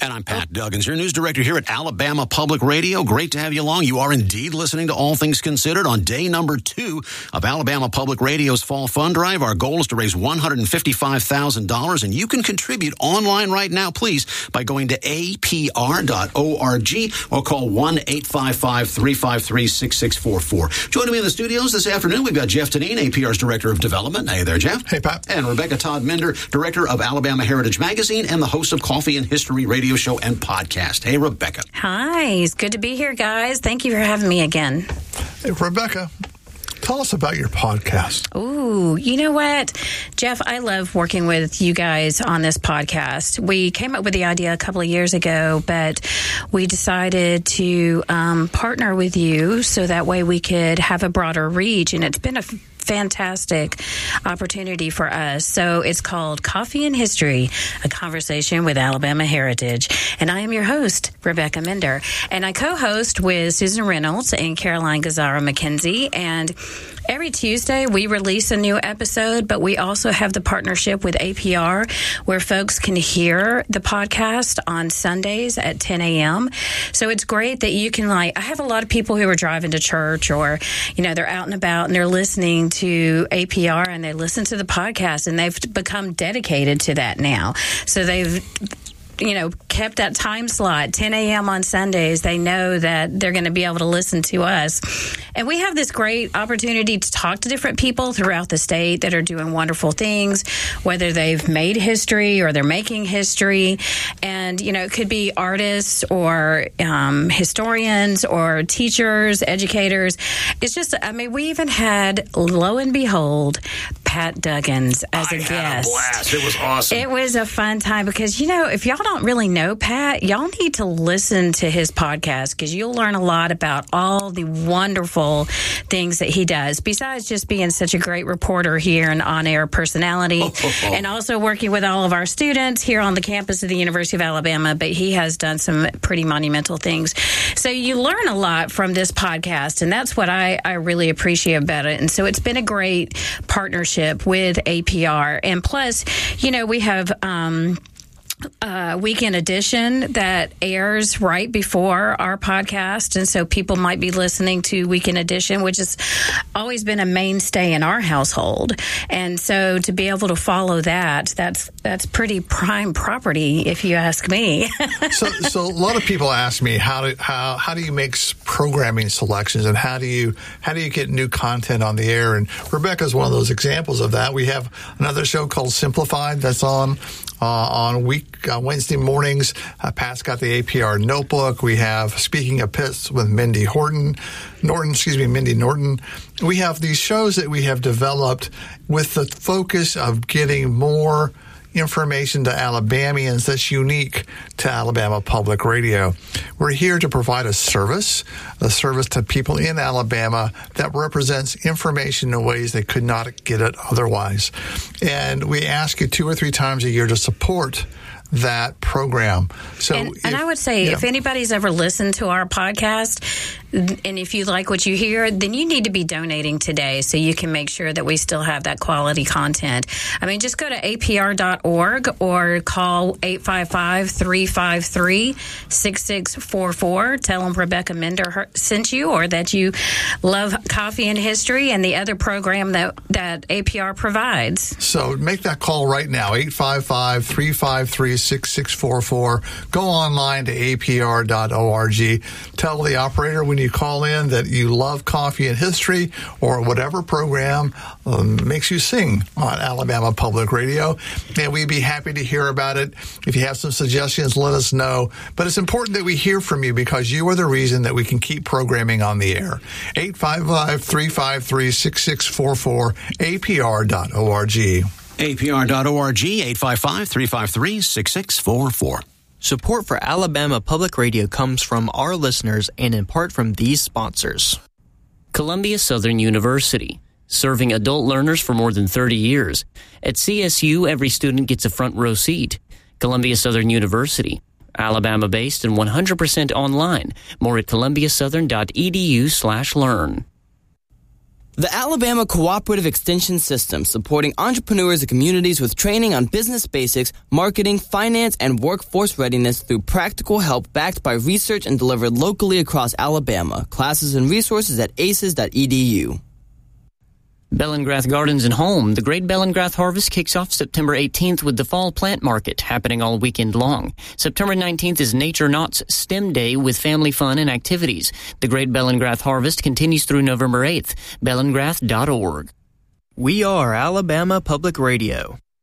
And I'm Pat Duggins, your news director here at Alabama Public Radio. Great to have you along. You are indeed listening to All Things Considered on day number 2 of Alabama Public Radio's Fall Fund Drive. Our goal is to raise $155,000, and you can contribute online right now, please, by going to apr.org or call 1-855-353-6644. Joining me in the studios this afternoon, we've got Jeff Tanine, APR's Director of Development. Hey there, Jeff. Hey, Pat. And Rebecca Todd Mender, Director of Alabama Heritage Magazine and the host of Coffee and History Radio show and podcast. Hey, Rebecca. Hi. It's good to be here, guys. Thank you for having me again. Hey, Rebecca, tell us about your podcast. Ooh, you know what, Jeff, I love working with you guys on this podcast. We came up with the idea a couple of years ago, but we decided to partner with you so that way we could have a broader reach, and it's been a fantastic opportunity for us. So it's called Coffee and History, a conversation with Alabama Heritage. And I am your host, Rebecca Mender. And I co-host with Susan Reynolds and Caroline Gazzara McKenzie. And every Tuesday, we release a new episode, but we also have the partnership with APR where folks can hear the podcast on Sundays at 10 a.m. So it's great that you can, I have a lot of people who are driving to church or, they're out and about and they're listening to APR and they listen to the podcast and they've become dedicated to that now. So they've kept that time slot, 10 a.m. on Sundays. They know that they're going to be able to listen to us. And we have this great opportunity to talk to different people throughout the state that are doing wonderful things, whether they've made history or they're making history. And, it could be artists or historians or teachers, educators. It's just, we even had, lo and behold, Pat Duggins as a guest. I had a blast. It was awesome. It was a fun time because, if y'all don't really know Pat, y'all need to listen to his podcast because you'll learn a lot about all the wonderful things that he does, besides just being such a great reporter here and on-air personality, and also working with all of our students here on the campus of the University of Alabama, but he has done some pretty monumental things. So you learn a lot from this podcast, and that's what I really appreciate about it. And so it's been a great partnership with APR. And plus, we have Weekend Edition that airs right before our podcast, and so people might be listening to Weekend Edition, which has always been a mainstay in our household. And so to be able to follow that's pretty prime property, if you ask me. So a lot of people ask me how do you make programming selections, and how do you get new content on the air? And Rebecca's one of those examples of that. We have another show called Simplified that's on Wednesday mornings. Pat's got the APR Notebook. We have Speaking of Pits with Mindy Norton. We have these shows that we have developed with the focus of getting more information to Alabamians that's unique to Alabama Public Radio. We're here to provide a service to people in Alabama that represents information in ways they could not get it otherwise. And we ask you 2 or 3 times a year to support that program. So, and I would say if anybody's ever listened to our podcast, and if you like what you hear, then you need to be donating today so you can make sure that we still have that quality content. Just go to apr.org or call 855-353-6644. Tell them Rebecca Mender sent you, or that you love Coffee and History and the other program that APR provides. So make that call right now, 855-353-6644. Go online to apr.org. Tell the operator when you call in that you love Coffee and History, or whatever program makes you sing on Alabama Public Radio, and we'd be happy to hear about it. If you have some suggestions, let us know. But it's important that we hear from you because you are the reason that we can keep programming on the air. 855-353-6644, apr.org. APR.org, 855-353-6644. Support for Alabama Public Radio comes from our listeners and in part from these sponsors. Columbia Southern University, serving adult learners for more than 30 years. At CSU, every student gets a front row seat. Columbia Southern University, Alabama-based and 100% online. More at columbiasouthern.edu/learn. The Alabama Cooperative Extension System, supporting entrepreneurs and communities with training on business basics, marketing, finance, and workforce readiness through practical help backed by research and delivered locally across Alabama. Classes and resources at aces.edu. Bellingrath Gardens and Home. The Great Bellingrath Harvest kicks off September 18th with the Fall Plant Market happening all weekend long. September 19th is Nature Knott's STEM Day with family fun and activities. The Great Bellingrath Harvest continues through November 8th. Bellingrath.org. We are Alabama Public Radio.